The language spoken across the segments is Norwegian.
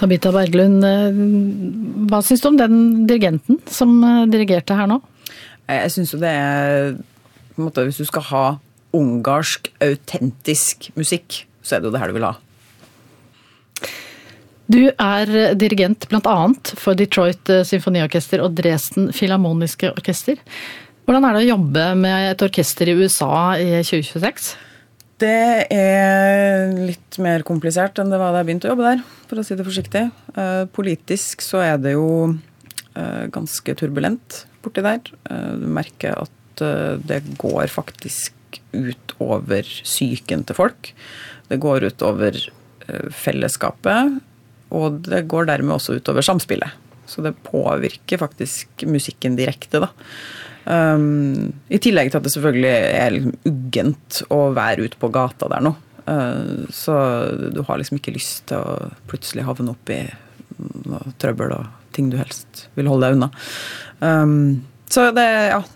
Tabitha Berglund, hva synes du om den dirigenten som dirigerte her nå? Jeg synes jo det på en måte, hvis du skal ha ungarsk, autentisk musikk, så det jo det her du vil ha. Du dirigent blant annet for Detroit Symfoniorkester og Dresden Philharmoniske Orkester. Hvordan det å jobbe med et orkester i USA i 2026? Det litt mer komplisert enn det var da jeg begynte å jobbe der, for å si det forsiktig. Politisk så det jo ganske turbulent borti der. Du merker at det går faktisk ut over psyken til folk. Det går ut over fellesskapet, og det går dermed også ut over samspillet. Så det påvirker faktisk musikken direkte da. I tillegg til at det selvfølgelig liksom uggent å være ute på gata der nå. Så du har liksom ikke lyst til å plutselig havne opp i noe trøbbel og ting du helst vil holde deg unna. Så det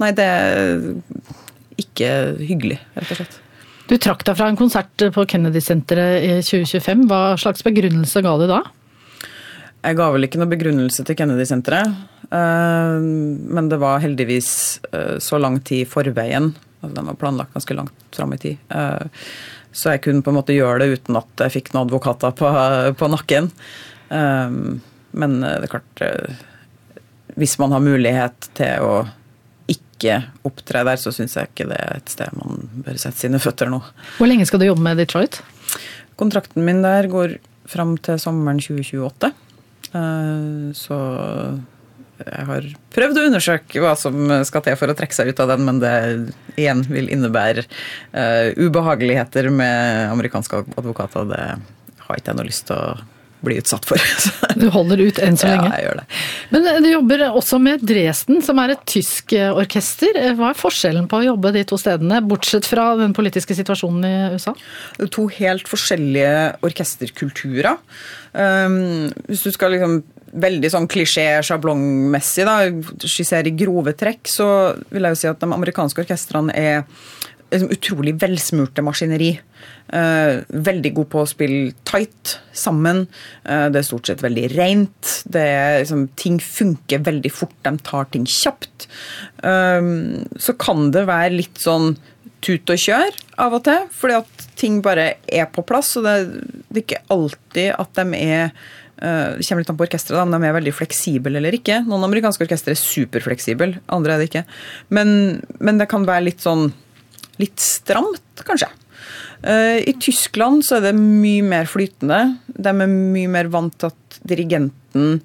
ikke hyggelig, rett og slett. Du trakk deg fra en konsert på Kennedy-senteret i 2025. Hva slags begrunnelse ga du da? Jeg ga vel ikke noe begrunnelse til Kennedy-senteret, men det var heldigvis så lang tid i forveien, altså den var planlagt ganske langt frem i tid, så jeg kunne på en måte gjøre det uten at jeg fikk noen advokater på nakken. Men det klart, hvis man har mulighet til å ikke opptre der, så synes jeg ikke det et sted man bør sette sine føtter nå. Hvor lenge skal du jobbe med Detroit? Kontrakten min der går frem til sommeren 2028. Så jeg har prøvd å undersøke hva som skal til for å trekke seg ut av den, men det igjen vil innebære ubehageligheter med amerikanske advokater. Det har ikke jeg noe lyst til å bli utsatt for. Du holder ut enn så lenge? Ja, jeg gjør det. Men du jobber også med Dresden, som et tysk orkester. Hva forskjellen på å jobbe de to stedene, bortsett fra den politiske situasjonen i USA? Det to helt forskjellige orkesterkulturer. Hvis du skal liksom veldig sånn klisjé, sjablongmessig da, skissere i grove trekk, så vil jeg jo si at de amerikanske orkestrene liksom utrolig velsmurte maskineri. Veldig god på å spille tight sammen. Det stort sett veldig rent. Liksom, ting funker veldig fort. De tar ting kjapt. Så kan det være litt sånn tut og kjør av og til, fordi at ting bare på plass, og det ikke alltid at de det kommer litt an på orkestret, om de veldig fleksible eller ikke. Noen amerikanske orkestre superfleksible, andre det ikke. Men det kan være litt sånn litt stramt, kanskje. I Tyskland så det mye mer flytende. De mye mer vant til at dirigenten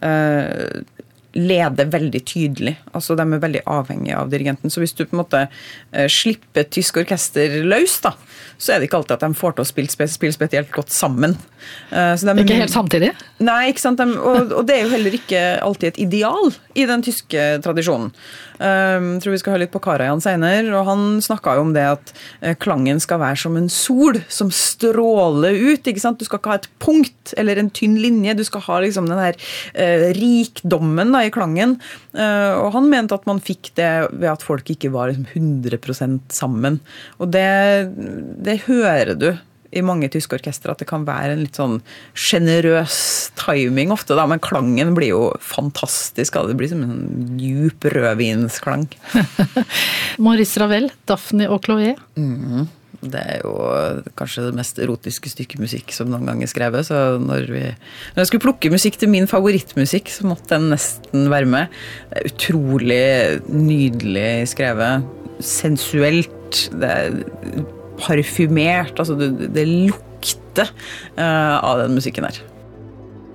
leder veldig tydelig. Altså de veldig avhengige av dirigenten. Så hvis du på en måte slipper tysk orkester løs, da, så det ikke alltid at de får til å spille spesielt godt sammen. Så ikke helt samtidig? Nei, ikke sant. Og det jo heller ikke alltid et ideal i den tyske tradisjonen. Jeg tror vi skal høre litt på Karajan senere, og han snakket jo om det at klangen skal være som en sol som stråler ut, ikke sant? Du skal ikke ha et punkt eller en tynn linje, du skal ha liksom den her rikdommen da, i klangen, og han mente at man fikk det ved at folk ikke var liksom 100% sammen, og det hører du i mange tyske orkestre, at det kan være en litt sånn generøs timing ofte da, men klangen blir jo fantastisk, det blir som en djup rødvinsklang. Maurice Ravel, Daphne og Chloé. Det jo kanskje det mest erotiske stykket musikk som noen gang skrevet, så når jeg skulle plukke musikk til min favorittmusikk, så måtte den nesten være med. Det utrolig nydelig skrevet, sensuelt, det parfymert, altså det lukter av den musikken her.